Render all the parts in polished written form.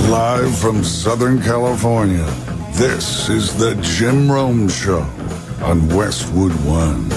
Live from Southern California, this is the Jim Rome Show on Westwood One.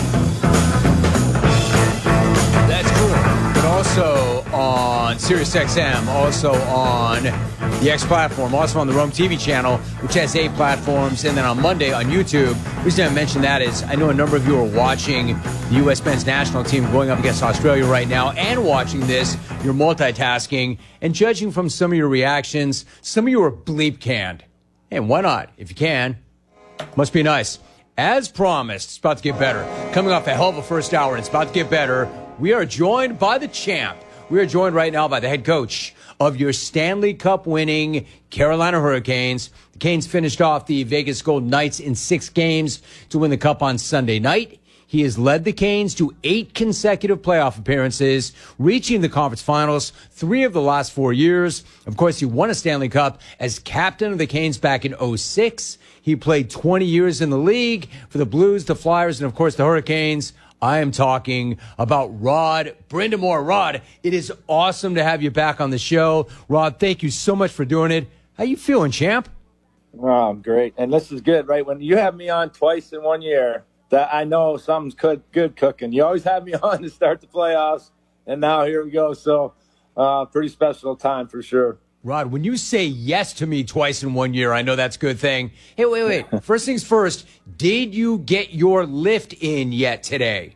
That's cool. But also on SiriusXM, also on the X platform, also on the Rome TV channel, which has 8 platforms, and then on Monday on YouTube. The reason I mention that is I know a number of you are watching the U.S. men's national team going up against Australia right now and watching this. You're multitasking, and judging from some of your reactions, some of you are bleep canned. And why not? If you can, must be nice. As promised, it's about to get better. Coming off a hell of a first hour, and it's about to get better. We are joined by the champ. We are joined right now by the head coach of your Stanley Cup winning Carolina Hurricanes. The Canes finished off the Vegas Golden Knights in 6 games to win the Cup on Sunday night. He has led the Canes to 8 consecutive playoff appearances, reaching the conference finals 3 of the last 4 years. Of course, he won a Stanley Cup as captain of the Canes back in 2006. He played 20 years in the league for the Blues, the Flyers, and of course the Hurricanes. I am talking about Rod Brind'Amour. Rod, it is awesome to have you back on the show. Rod, thank you so much for doing it. How you feeling, champ? Oh, I'm great. And this is good, right? When you have me on twice in 1 year, that I know something's good cooking. You always have me on to start the playoffs, and now here we go. So pretty special time for sure. Rod, when you say yes to me twice in 1 year, I know that's a good thing. Hey, wait. First things first, did you get your lift in yet today?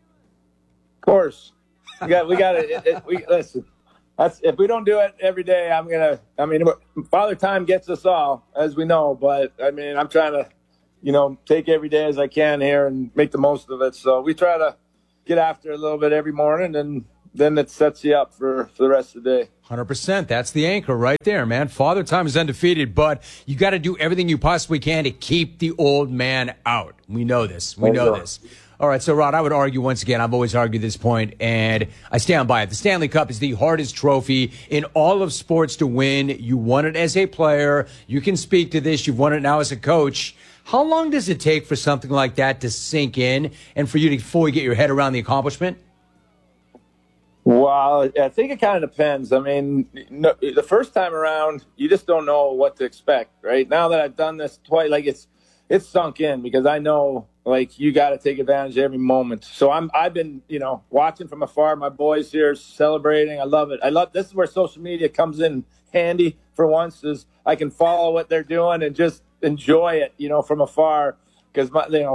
Of course. We got it. Listen, if we don't do it every day, Father Time gets us all, as we know. But, I'm trying to, take every day as I can here and make the most of it. So we try to get after it a little bit every morning, and then it sets you up for the rest of the day. 100%. That's the anchor right there, man. Father Time is undefeated, but you got to do everything you possibly can to keep the old man out. We know this. We know this. All right, so, Rod, I would argue once again, I've always argued this point, and I stand by it. The Stanley Cup is the hardest trophy in all of sports to win. You won it as a player. You can speak to this. You've won it now as a coach. How long does it take for something like that to sink in and for you to fully get your head around the accomplishment? Well, I think it kind of depends. The first time around, you just don't know what to expect, right? Now that I've done this twice, it's sunk in because I know, you got to take advantage of every moment. So I've been, watching from afar. My boys here celebrating. I love it. This is where social media comes in handy for once, is I can follow what they're doing and just enjoy it, from afar, because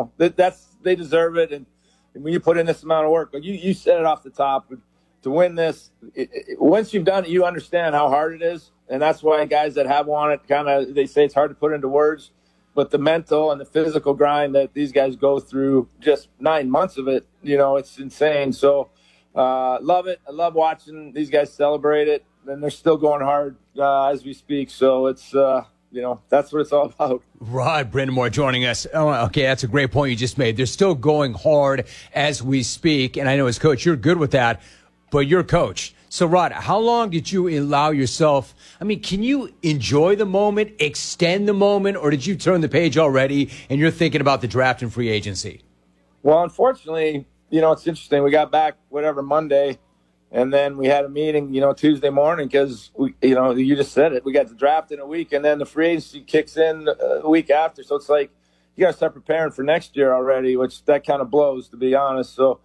they deserve it. And when you put in this amount of work, you said it off the top. To win this, once you've done it, you understand how hard it is. And that's why guys that have won it they say it's hard to put into words. But the mental and the physical grind that these guys go through, just 9 months of it, it's insane. So love it. I love watching these guys celebrate it. And they're still going hard as we speak. So it's, that's what it's all about. Rod Brind'Amour joining us. Oh, okay, that's a great point you just made. They're still going hard as we speak. And I know as coach, you're good with that. But you're coach. So, Rod, how long did you allow yourself? Can you enjoy the moment, extend the moment, or did you turn the page already and you're thinking about the draft and free agency? Well, unfortunately, it's interesting. We got back, Monday, and then we had a meeting, Tuesday morning because, you just said it. We got the draft in a week, and then the free agency kicks in a week after. So it's like you got to start preparing for next year already, which that kind of blows, to be honest. So.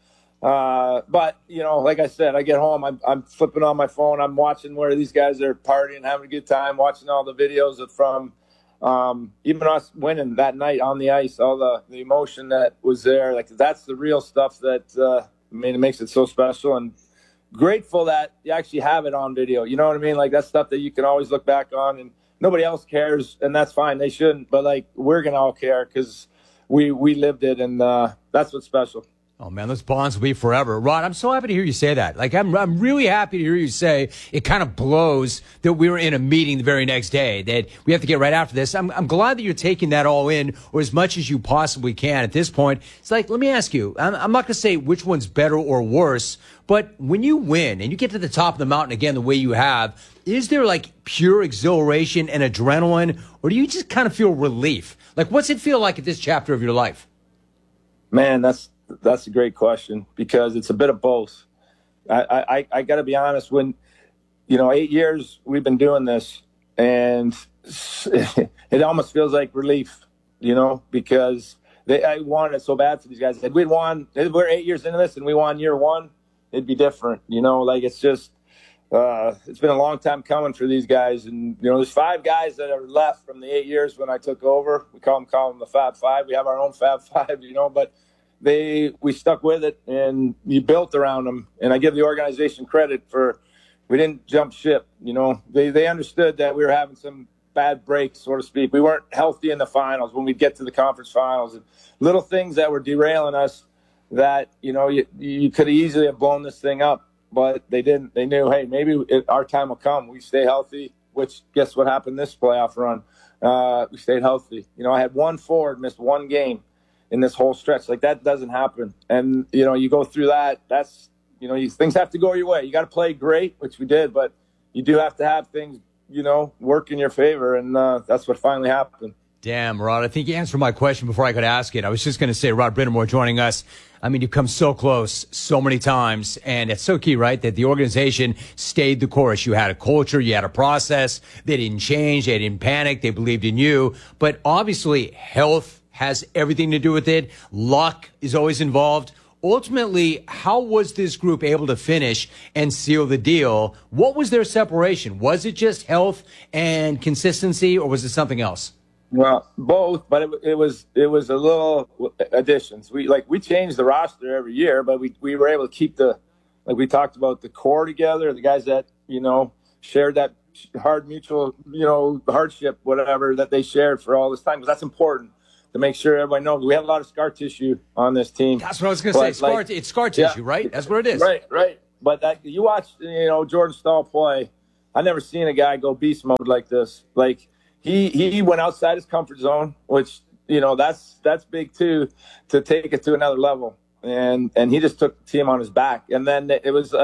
But, like I said, I get home, I'm flipping on my phone. I'm watching where these guys are partying, having a good time, watching all the videos from even us winning that night on the ice, all the emotion that was there. That's the real stuff that, it makes it so special, and grateful that you actually have it on video. You know what I mean? That's stuff that you can always look back on, and nobody else cares, and that's fine. They shouldn't, but we're going to all care because we lived it, and that's what's special. Oh, man, those bonds will be forever. Rod, I'm so happy to hear you say that. I'm really happy to hear you say it kind of blows that we were in a meeting the very next day, that we have to get right after this. I'm glad that you're taking that all in, or as much as you possibly can at this point. It's let me ask you, I'm not going to say which one's better or worse, but when you win and you get to the top of the mountain again the way you have, is there pure exhilaration and adrenaline, or do you just kind of feel relief? What's it feel like at this chapter of your life? Man, that's a great question because it's a bit of both. I got to be honest. When 8 years we've been doing this, and it almost feels like relief, because I wanted it so bad for these guys. If we're 8 years into this and we won year one, it'd be different, it's just, it's been a long time coming for these guys. And, there's 5 guys that are left from the 8 years when I took over. We call them the Fab Five. We have our own Fab Five, but we stuck with it and you built around them. And I give the organization credit we didn't jump ship. They understood that we were having some bad breaks, so to speak. We weren't healthy in the finals when we get to the conference finals, and little things that were derailing us that, you could easily have blown this thing up, but they didn't. They knew, hey, maybe our time will come. We stay healthy, which guess what happened this playoff run? We stayed healthy. I had one forward miss one game in this whole stretch. Like, that doesn't happen. And, you go through that. That's, things have to go your way. You got to play great, which we did, but you do have to have things, work in your favor. And that's what finally happened. Damn, Rod, I think you answered my question before I could ask it. I was just going to say, Rod Brind'Amour joining us. I mean, you've come so close so many times, and it's so key, right, that the organization stayed the course. You had a culture, you had a process. They didn't change, they didn't panic, they believed in you. But obviously, health has everything to do with it. Luck is always involved. Ultimately, how was this group able to finish and seal the deal? What was their separation? Was it just health and consistency, or was it something else? Well, both, but it was a little additions. We changed the roster every year, but we were able to keep we talked about the core together, the guys that, shared that hard mutual, hardship, whatever, that they shared for all this time, because that's important to make sure everybody knows. We have a lot of scar tissue on this team. That's what I was going to say. It's scar tissue, right? That's what it is. Right. But you watch, Jordan Staal play. I've never seen a guy go beast mode like this. Like, He went outside his comfort zone, which, that's big too, to take it to another level. And he just took the team on his back. And then it was,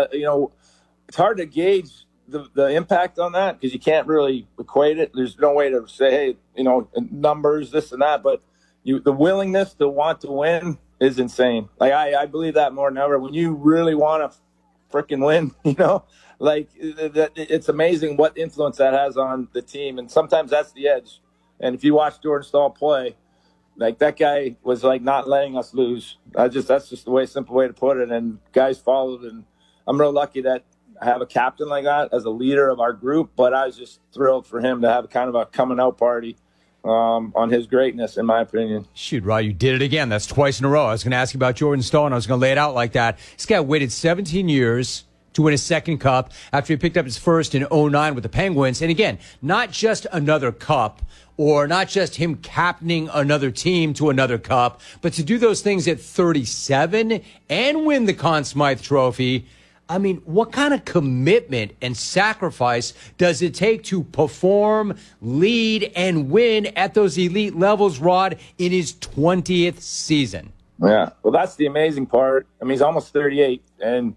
it's hard to gauge the impact on that because you can't really equate it. There's no way to say, hey, numbers, this and that. But the willingness to want to win is insane. Like, I believe that more than ever. When you really want to freaking win, it's amazing what influence that has on the team. And sometimes that's the edge. And if you watch Jordan Staal play, like, that guy was not letting us lose. That's just the simple way to put it. And guys followed. And I'm real lucky that I have a captain like that as a leader of our group. But I was just thrilled for him to have kind of a coming out party on his greatness, in my opinion. Shoot, Rod, you did it again. That's twice in a row. I was going to ask you about Jordan Staal, and I was going to lay it out like that. This guy waited 17 years to win his second cup after he picked up his first in 2009 with the Penguins. And again, not just another cup or not just him captaining another team to another cup, but to do those things at 37 and win the Conn Smythe Trophy. I mean, what kind of commitment and sacrifice does it take to perform, lead, and win at those elite levels, Rod, in his 20th season? Yeah, well, that's the amazing part. I mean, he's almost 38, and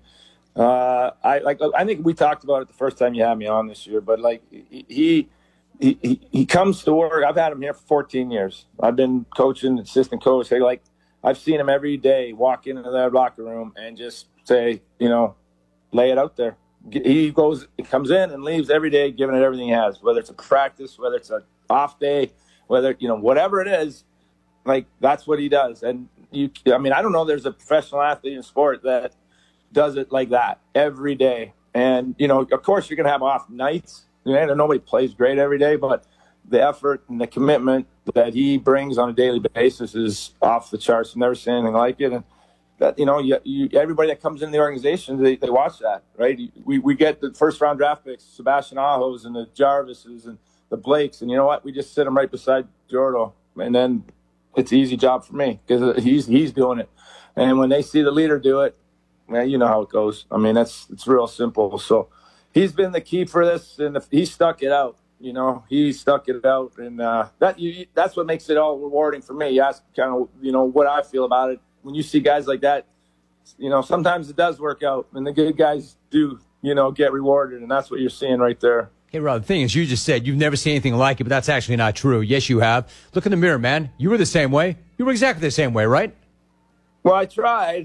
I think we talked about it the first time you had me on this year, but he comes to work. I've had him here for 14 years. I've been coaching, assistant coach. I've seen him every day walk into that locker room and just say, lay it out there. He comes in and leaves every day giving it everything he has, whether it's a practice, whether it's an off day, whether, whatever it is, that's what he does. And I don't know there's a professional athlete in sport that does it like that every day. And, of course you're going to have off nights. Nobody plays great every day, but the effort and the commitment that he brings on a daily basis is off the charts. I've never seen anything like it. And that, everybody that comes into the organization, they watch that, right? We get the first round draft picks, Sebastian Ahos and the Jarvises and the Blakes. And you know what? We just sit them right beside Jordo. And then it's an easy job for me because he's doing it. And when they see the leader do it, man, you know how it goes. I mean, it's real simple. So he's been the key for this, and he stuck it out. He stuck it out, and that's what makes it all rewarding for me. You ask kind of, what I feel about it. When you see guys like that, sometimes it does work out, and the good guys do, get rewarded, and that's what you're seeing right there. Hey, Rob, the thing is, you just said you've never seen anything like it, but that's actually not true. Yes, you have. Look in the mirror, man. You were the same way. You were exactly the same way, right? Well, I tried,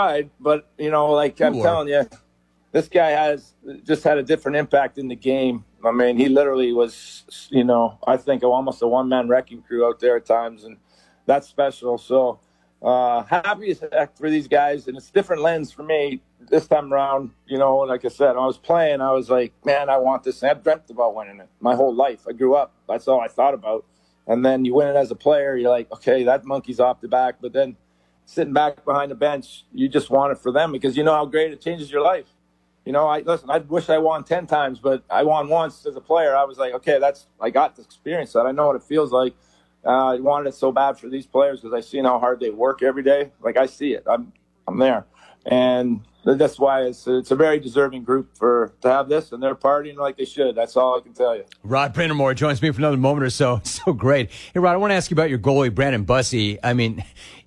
but, I'm telling you, this guy has just had a different impact in the game I mean, he literally was, I think almost a one-man wrecking crew out there at times, and that's special. So happy as heck for these guys, and it's a different lens for me this time around. Like I said, when I was playing, I was like, man, I want this. And I've dreamt about winning it my whole life. I grew up. That's all I thought about. And then you win it as a player, you're like, okay, that monkey's off the back. But then sitting back behind the bench, you just want it for them because you know how great it changes your life. I wish I won 10 times, but I won once as a player. I was like, okay, I got the experience that I know what it feels like. I wanted it so bad for these players because I seen how hard they work every day. Like I see it, I'm there, and that's why it's a very deserving group to have this, and they're partying like they should. That's all I can tell you. Rod Brind'Amour joins me for another moment or so. So great. Hey, Rod, I want to ask you about your goalie, Brandon Bussi. I mean,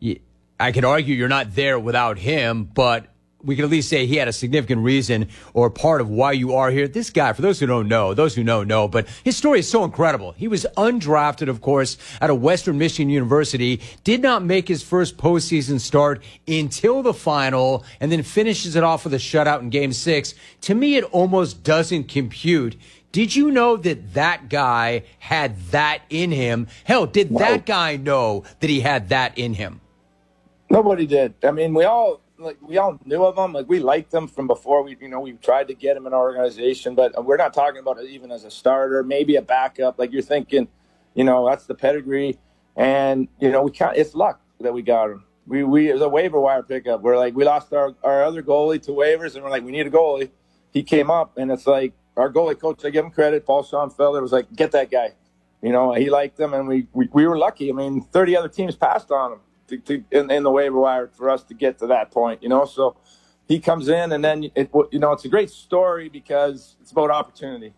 I could argue you're not there without him, but we can at least say he had a significant reason or part of why you are here. This guy, for those who don't know, those who know, but his story is so incredible. He was undrafted, of course, out of Western Michigan University, did not make his first postseason start until the final, and then finishes it off with a shutout in Game 6. To me, it almost doesn't compute. Did you know that guy had that in him? Hell, did that guy know that he had that in him? Nobody did. I mean, we all knew of him. Like, we liked him from before. We tried to get him in our organization, but we're not talking about it even as a starter, maybe a backup. Like, you're thinking, that's the pedigree. And, it's luck that we got him. We it was a waiver wire pickup. We're like, we lost our other goalie to waivers, and we're like, we need a goalie. He came up, and it's like, our goalie coach, I give him credit, Paul Schoenfelder, was like, get that guy. He liked him, and we were lucky. I mean, 30 other teams passed on him. In the waiver wire for us to get to that point, so he comes in, and then it's a great story because it's about opportunity.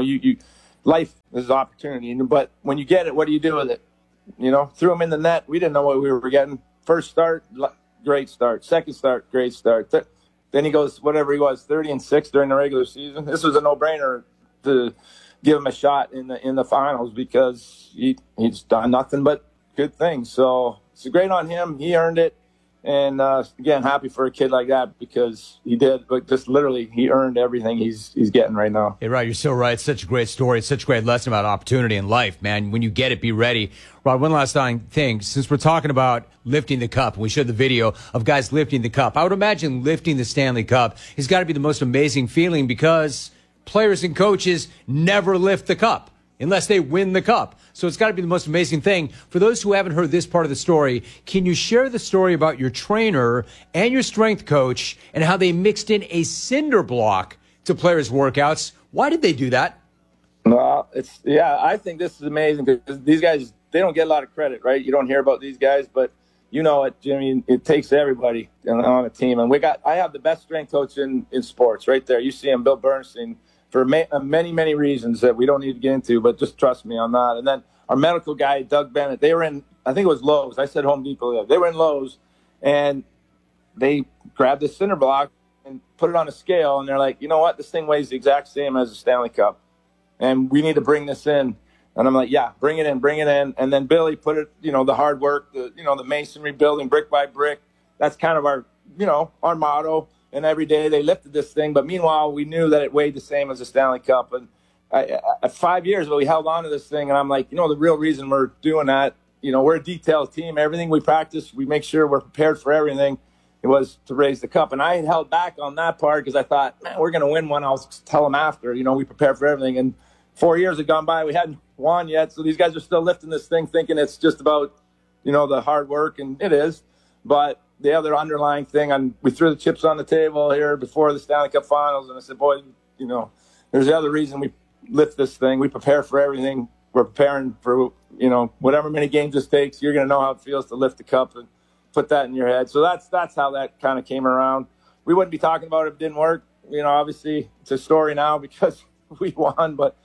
Life is opportunity, but when you get it, what do you do with it? Threw him in the net. We didn't know what we were getting. First start, great start. Second start, great start. Then he goes, whatever he was, 30-6 during the regular season. This was a no-brainer to give him a shot in the finals because he's done nothing but good things. So it's great on him. He earned it. And, again, happy for a kid like that because he did. But just literally, he earned everything he's getting right now. Hey, Rod, you're so right. It's such a great story. It's such a great lesson about opportunity in life, man. When you get it, be ready. Rod, one last thing. Since we're talking about lifting the cup, and we showed the video of guys lifting the cup, I would imagine lifting the Stanley Cup has got to be the most amazing feeling because players and coaches never lift the cup unless they win the cup. So it's got to be the most amazing thing. For those who haven't heard this part of the story, can you share the story about your trainer and your strength coach and how they mixed in a cinder block to players' workouts? Why did they do that? Well, I think this is amazing because these guys, they don't get a lot of credit, right? You don't hear about these guys, but Jimmy, it takes everybody on a team. And I have the best strength coach in sports right there. You see him, Bill Bernstein, for many, many reasons that we don't need to get into, but just trust me on that. And then our medical guy, Doug Bennett, they were in, I think it was Lowe's. I said Home Depot. They were in Lowe's, and they grabbed the cinder block and put it on a scale, and they're like, you know what? This thing weighs the exact same as a Stanley Cup, and we need to bring this in. And I'm like, yeah, bring it in. And then Billy put it, the hard work, the masonry building brick by brick. That's kind of our motto. And every day they lifted this thing. But meanwhile, we knew that it weighed the same as a Stanley Cup. And 5 years ago, we held on to this thing. And I'm like, the real reason we're doing that, we're a detailed team. Everything we practice, we make sure we're prepared for everything. It was to raise the cup. And I had held back on that part because I thought, man, we're going to win one. I'll tell them after. We prepared for everything. And 4 years had gone by. We hadn't won yet. So these guys are still lifting this thing thinking it's just about, the hard work. And it is. But the other underlying thing, we threw the chips on the table here before the Stanley Cup Finals, and I said, boy, there's the other reason we lift this thing. We prepare for everything. We're preparing for, whatever many games this takes. You're going to know how it feels to lift the cup and put that in your head. So that's how that kind of came around. We wouldn't be talking about it if it didn't work. Obviously it's a story now because we won, but,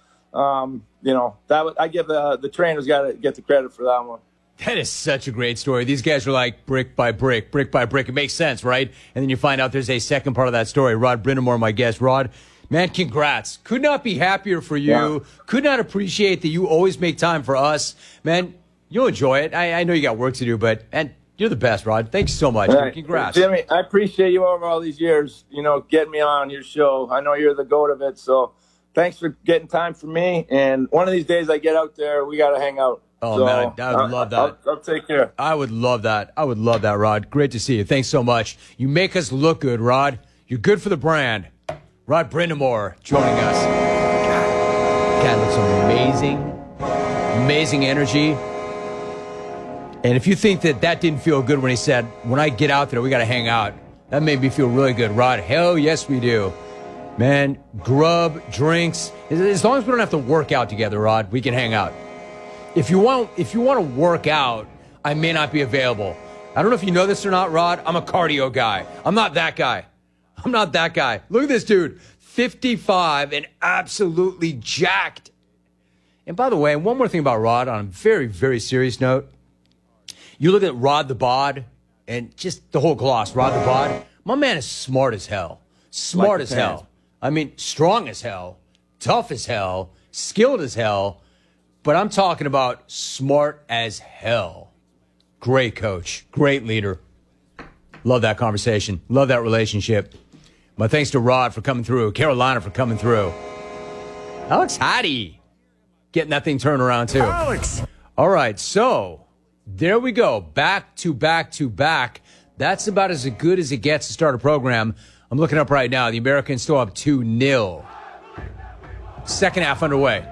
I give the trainers got to get the credit for that one. That is such a great story. These guys are like brick by brick. It makes sense, right? And then you find out there's a second part of that story. Rod Brind'Amour, my guest. Rod, man, congrats. Could not be happier for you. Yeah. Could not appreciate that you always make time for us. Man, you'll enjoy it. I know you got work to do, but you're the best, Rod. Thanks so much. Right. Congrats. Jimmy, I appreciate you over all these years, getting me on your show. I know you're the GOAT of it, so thanks for getting time for me. And one of these days I get out there, we got to hang out. Oh, so, man, I would love that. I'll take care. I would love that. I would love that, Rod. Great to see you. Thanks so much. You make us look good, Rod. You're good for the brand. Rod Brindamore joining us. God, looks amazing. Amazing energy. And if you think that didn't feel good when he said, when I get out there, we got to hang out, that made me feel really good. Rod, hell yes, we do. Man, grub, drinks. As long as we don't have to work out together, Rod, we can hang out. If you want to work out, I may not be available. I don't know if you know this or not, Rod. I'm a cardio guy. I'm not that guy. Look at this dude, 55 and absolutely jacked. And by the way, one more thing about Rod on a very, very serious note. You look at Rod the Bod and just the whole gloss, Rod the Bod. My man is smart as hell. Smart as hell. I mean, strong as hell, tough as hell, skilled as hell. But I'm talking about smart as hell. Great coach. Great leader. Love that conversation. Love that relationship. My thanks to Rod for coming through. Carolina for coming through. Alex Hattie getting that thing turned around too. Alex. All right, so there we go. Back to back to back. That's about as good as it gets to start a program. I'm looking up right now. The Americans still up 2-0. Second half underway.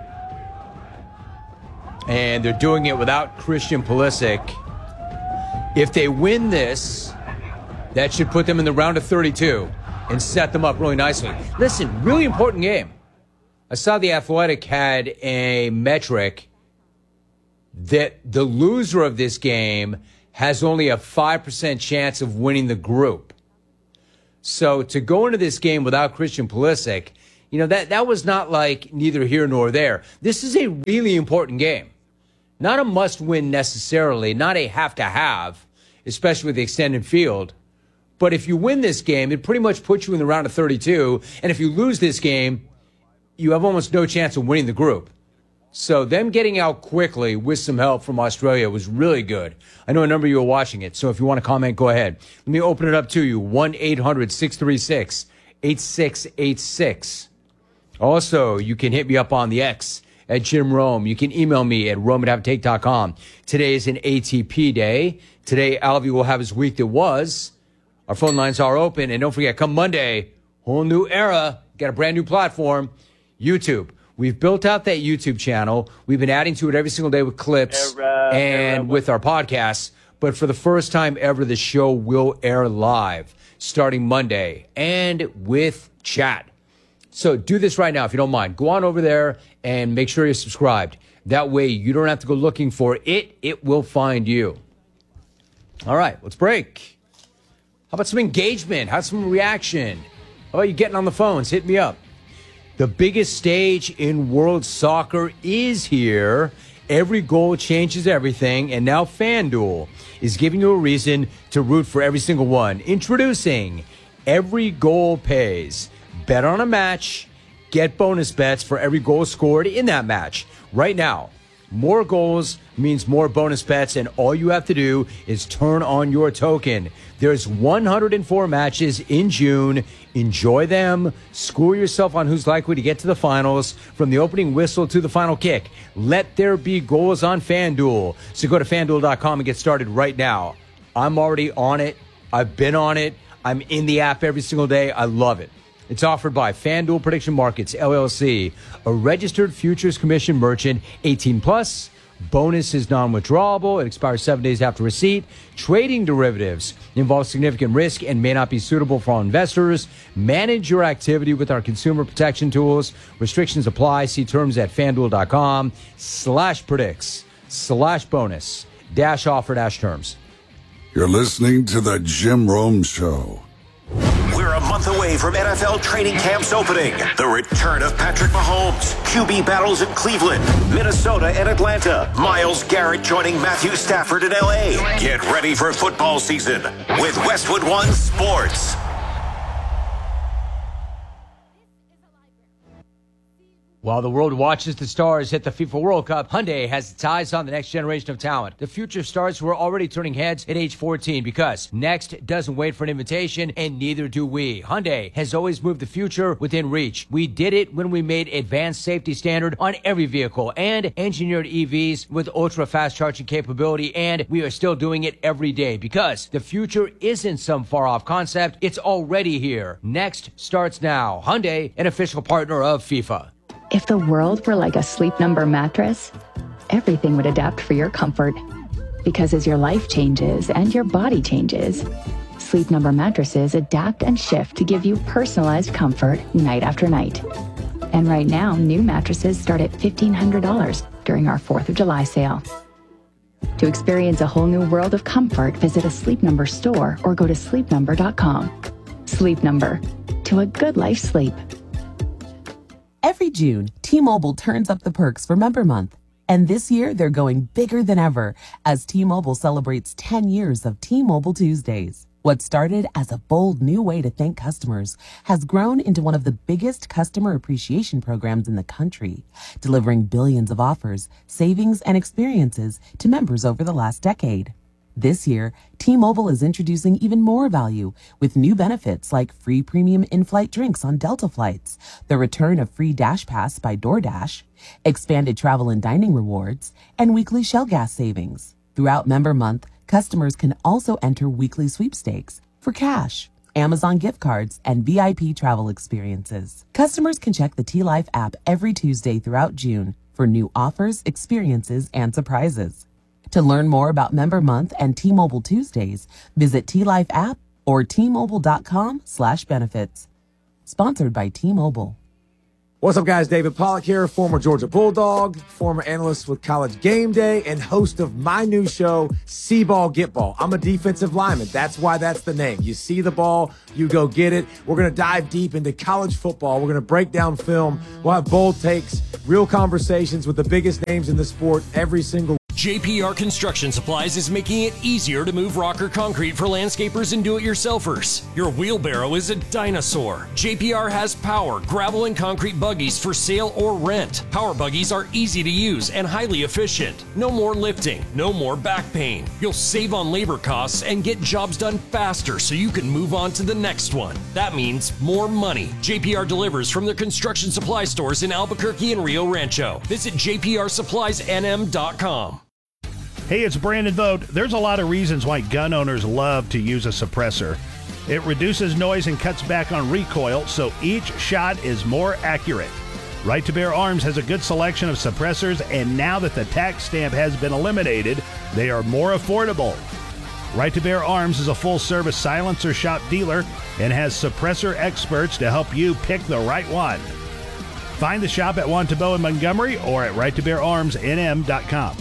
And they're doing it without Christian Pulisic. If they win this, that should put them in the round of 32 and set them up really nicely. Listen, really important game. I saw The Athletic had a metric that the loser of this game has only a 5% chance of winning the group. So to go into this game without Christian Pulisic, that was not like neither here nor there. This is a really important game. Not a must-win necessarily, not a have-to-have, especially with the extended field. But if you win this game, it pretty much puts you in the round of 32. And if you lose this game, you have almost no chance of winning the group. So them getting out quickly with some help from Australia was really good. I know a number of you are watching it, so if you want to comment, go ahead. Let me open it up to you, 1-800-636-8686. Also, you can hit me up on the X at Jim Rome. You can email me at rome@havetake.com. Today is an ATP day. Today, Alvy will have his week that was. Our phone lines are open. And don't forget, come Monday, whole new era. Got a brand new platform, YouTube. We've built out that YouTube channel. We've been adding to it every single day with clips and with our podcasts. But for the first time ever, the show will air live starting Monday and with chat. So do this right now if you don't mind. Go on over there and make sure you're subscribed. That way you don't have to go looking for it. It will find you. All right, let's break. How about some engagement? How about some reaction? How about you getting on the phones? Hit me up. The biggest stage in world soccer is here. Every goal changes everything, and now FanDuel is giving you a reason to root for every single one. Introducing Every Goal Pays. Bet on a match, get bonus bets for every goal scored in that match. Right now, more goals means more bonus bets, and all you have to do is turn on your token. There's 104 matches in June. Enjoy them. School yourself on who's likely to get to the finals from the opening whistle to the final kick. Let there be goals on FanDuel. So go to FanDuel.com and get started right now. I'm already on it. I've been on it. I'm in the app every single day. I love it. It's offered by FanDuel Prediction Markets, LLC, a registered futures commission merchant, 18 plus. Bonus is non-withdrawable. It expires 7 days after receipt. Trading derivatives involves significant risk and may not be suitable for all investors. Manage your activity with our consumer protection tools. Restrictions apply. See terms at FanDuel.com/predicts/bonus-offer-terms. You're listening to The Jim Rome Show. We're a month away from NFL training camps opening. The return of Patrick Mahomes, QB battles in Cleveland, Minnesota and Atlanta, Myles Garrett joining Matthew Stafford in LA. Get ready for football season with Westwood One Sports. While the world watches the stars hit the FIFA World Cup, Hyundai has its eyes on the next generation of talent. The future stars who are already turning heads at age 14 because next doesn't wait for an invitation, and neither do we. Hyundai has always moved the future within reach. We did it when we made advanced safety standard on every vehicle and engineered EVs with ultra-fast charging capability, and we are still doing it every day because the future isn't some far-off concept. It's already here. Next starts now. Hyundai, an official partner of FIFA. If the world were like a Sleep Number mattress, everything would adapt for your comfort. Because as your life changes and your body changes, Sleep Number mattresses adapt and shift to give you personalized comfort night after night. And right now, new mattresses start at $1,500 during our 4th of July sale. To experience a whole new world of comfort, visit a Sleep Number store or go to sleepnumber.com. Sleep Number, to a good life sleep. Every June, T-Mobile turns up the perks for Member Month. And this year, they're going bigger than ever as T-Mobile celebrates 10 years of T-Mobile Tuesdays. What started as a bold new way to thank customers has grown into one of the biggest customer appreciation programs in the country, delivering billions of offers, savings, and experiences to members over the last decade. This year, T-Mobile is introducing even more value with new benefits like free premium in-flight drinks on Delta flights, the return of free Dash Pass by DoorDash, expanded travel and dining rewards, and weekly Shell gas savings. Throughout Member Month, customers can also enter weekly sweepstakes for cash, Amazon gift cards, and VIP travel experiences. Customers can check the T-Life app every Tuesday throughout June for new offers, experiences, and surprises. To learn more about Member Month and T-Mobile Tuesdays, visit T-Life app or T-Mobile.com/benefits. Sponsored by T-Mobile. What's up, guys? David Pollack here, former Georgia Bulldog, former analyst with College Game Day, and host of my new show, See Ball, Get Ball. I'm a defensive lineman. That's why that's the name. You see the ball, you go get it. We're going to dive deep into college football. We're going to break down film. We'll have bold takes, real conversations with the biggest names in the sport every single JPR Construction Supplies is making it easier to move rock or concrete for landscapers and do-it-yourselfers. Your wheelbarrow is a dinosaur. JPR has power, gravel, and concrete buggies for sale or rent. Power buggies are easy to use and highly efficient. No more lifting, no more back pain. You'll save on labor costs and get jobs done faster so you can move on to the next one. That means more money. JPR delivers from their construction supply stores in Albuquerque and Rio Rancho. Visit jprsuppliesnm.com. Hey, it's Brandon Vogt. There's a lot of reasons why gun owners love to use a suppressor. It reduces noise and cuts back on recoil, so each shot is more accurate. Right to Bear Arms has a good selection of suppressors, and now that the tax stamp has been eliminated, they are more affordable. Right to Bear Arms is a full-service silencer shop dealer and has suppressor experts to help you pick the right one. Find the shop at Wantabo in Montgomery or at righttobeararmsnm.com.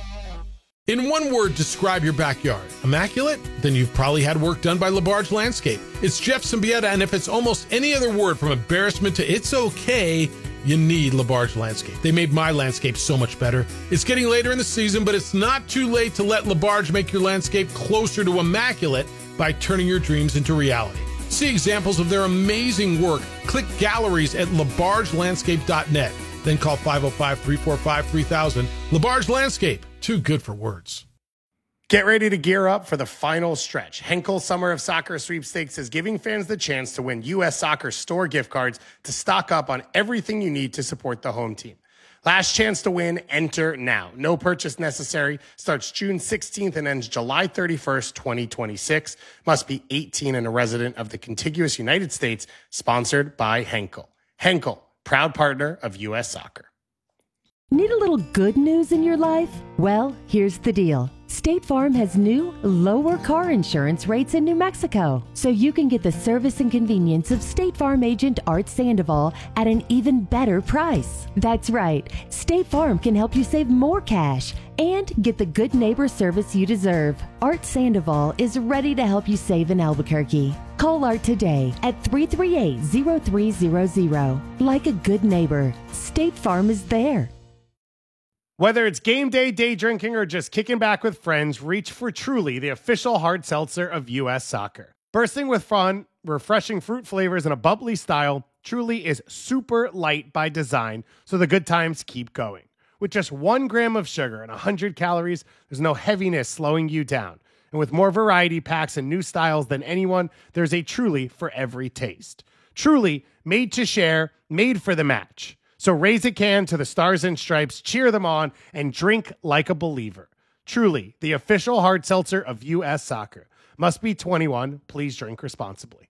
In one word, describe your backyard. Immaculate? Then you've probably had work done by LaBarge Landscape. It's Jeff Symbieta, and if it's almost any other word from embarrassment to it's okay, you need LaBarge Landscape. They made my landscape so much better. It's getting later in the season, but it's not too late to let LaBarge make your landscape closer to immaculate by turning your dreams into reality. See examples of their amazing work. Click galleries at labargelandscape.net. Then call 505-345-3000. LaBarge Landscape. Too good for words. Get ready to gear up for the final stretch. Henkel Summer of Soccer Sweepstakes is giving fans the chance to win U.S. Soccer store gift cards to stock up on everything you need to support the home team. Last chance to win, enter now. No purchase necessary. Starts June 16th and ends July 31st, 2026. Must be 18 and a resident of the contiguous United States. Sponsored by Henkel. Henkel, proud partner of U.S. Soccer. Need a little good news in your life? Well, here's the deal. State Farm has new, lower car insurance rates in New Mexico, so you can get the service and convenience of State Farm agent Art Sandoval at an even better price. That's right. State Farm can help you save more cash and get the good neighbor service you deserve. Art Sandoval is ready to help you save in Albuquerque. Call Art today at 338-0300. Like a good neighbor, State Farm is there. Whether it's game day, day drinking, or just kicking back with friends, reach for Truly, the official hard seltzer of U.S. Soccer. Bursting with fun, refreshing fruit flavors, and a bubbly style, Truly is super light by design, so the good times keep going. With just 1 gram of sugar and 100 calories, there's no heaviness slowing you down. And with more variety packs and new styles than anyone, there's a Truly for every taste. Truly, made to share, made for the match. So raise a can to the Stars and Stripes, cheer them on, and drink like a believer. Truly, the official hard seltzer of U.S. Soccer. Must be 21. Please drink responsibly.